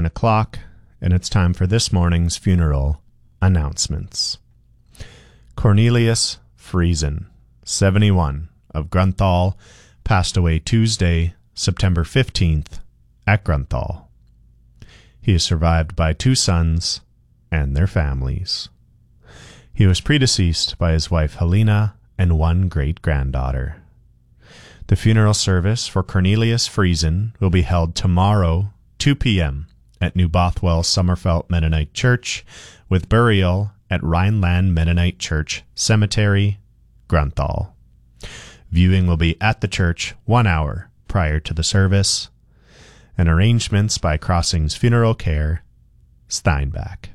9 o'clock, and it's time for this morning's funeral announcements. Cornelius Friesen, 71, of Grunthal, passed away Tuesday, September 15th, at Grunthal. He is survived by 2 sons and their families. He was predeceased by his wife Helena and 1 great-granddaughter. The funeral service for Cornelius Friesen will be held tomorrow, 2 p.m., at New Bothwell Summerfelt Mennonite Church, with burial at Rhineland Mennonite Church Cemetery, Grunthal. Viewing will be at the church 1 hour prior to the service, and arrangements by Crossings Funeral Care, Steinbach.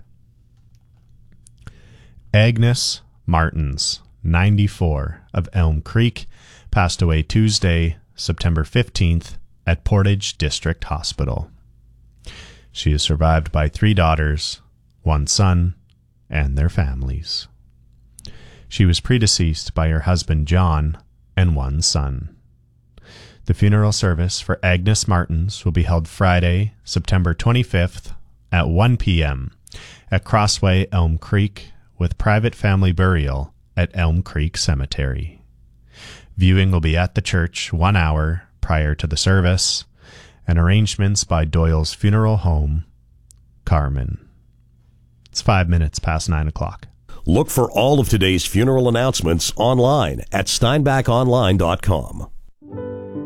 Agnes Martins, 94, of Elm Creek, passed away Tuesday, September 15th, at Portage District Hospital. She is survived by 3 daughters, 1 son, and their families. She was predeceased by her husband John and 1 son. The funeral service for Agnes Martins will be held Friday, September 25th, at 1 p.m. at Crossway Elm Creek, with private family burial at Elm Creek Cemetery. Viewing will be at the church 1 hour prior to the service, and arrangements by Doyle's Funeral Home, Carmen. It's 5 minutes past 9 o'clock. Look for all of today's funeral announcements online at steinbachonline.com.